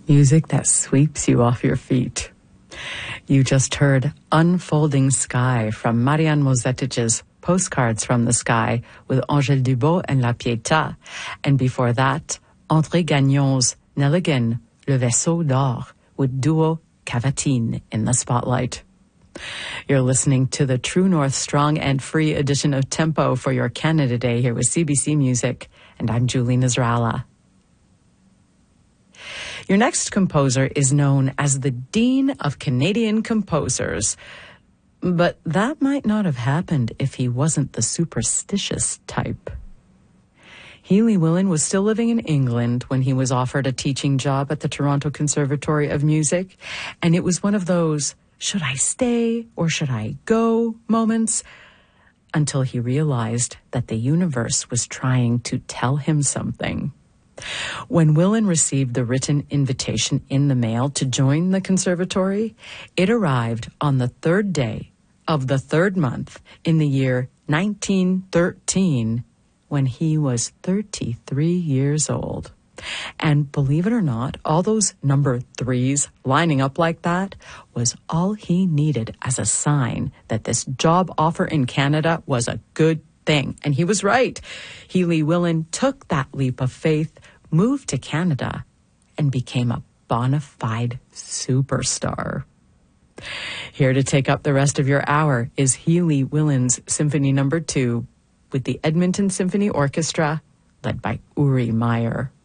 Music that sweeps you off your feet. You just heard Unfolding Sky from Marianne Mozetich's Postcards from the Sky with Angèle Dubos and La Pietà. And before that, André Gagnon's Nelligan, Le Vaisseau d'Or with Duo Cavatine in the spotlight. You're listening to the True North Strong and Free edition of Tempo for your Canada Day here with CBC Music, and I'm Julie Nasrallah. Your next composer is known as the Dean of Canadian Composers, but that might not have happened if he wasn't the superstitious type. Healy Willan was still living in England when he was offered a teaching job at the Toronto Conservatory of Music, and it was one of those, should I stay or should I go moments, until he realized that the universe was trying to tell him something. When Willan received the written invitation in the mail to join the conservatory, it arrived on the third day of the third month in the year 1913, when he was 33 years old. And believe it or not, all those number threes lining up like that was all he needed as a sign that this job offer in Canada was a good thing. And he was right. Healy Willan took that leap of faith, moved to Canada, and became a bona fide superstar. Here to take up the rest of your hour is Healy Willan's Symphony No. 2 with the Edmonton Symphony Orchestra, led by Uri Meyer.